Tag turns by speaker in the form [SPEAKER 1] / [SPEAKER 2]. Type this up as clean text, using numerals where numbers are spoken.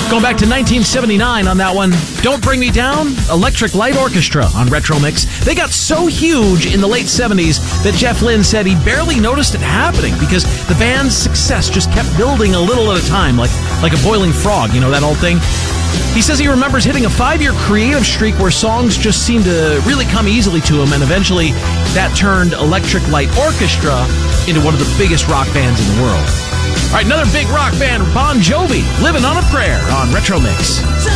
[SPEAKER 1] Going back to 1979 on that one. Don't Bring Me Down, Electric Light Orchestra on Retro Mix. They got so huge in the late 70s that Jeff Lynne said he barely noticed it happening because the band's success just kept building a little at a time, like a boiling frog, you know, that old thing? He says he remembers hitting a 5-year creative streak where songs just seemed to really come easily to him, and eventually that turned Electric Light Orchestra into one of the biggest rock bands in the world. All right, another big rock band, Bon Jovi, Living on a Prayer on Retro Mix.